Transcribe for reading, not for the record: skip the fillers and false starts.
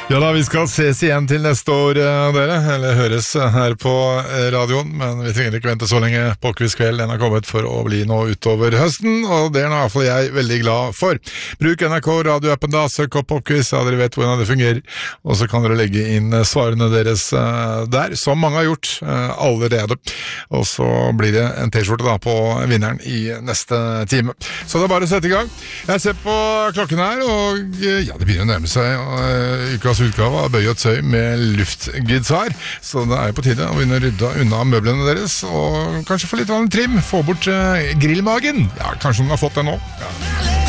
Ja da, vi skal ses igjen til neste år, dere, eller høres her på radioen, men vi trenger ikke vente så lenge. Popquiz-kveld, den har kommet for å bli nå utover høsten, og det er i hvert fall jeg veldig glad for. Bruk NRK radioappen da, søk opp Popquiz, ja dere vet hvordan det fungerer, og så kan dere legge inn svarene deres der, som mange har gjort allerede. Og så blir det en t-skjorte da på vinneren i neste time. Så det er bare å sette i gang. Jeg ser på klokken her, og ja, det begynner å nærme seg ukas utgave av Bøy og Tøy med luftgitar, så det er på tide å begynne å rydde unna møblene deres, og kanskje få litt trim, få bort grillmagen. Ja, kanskje noen har fått det nå. Ja.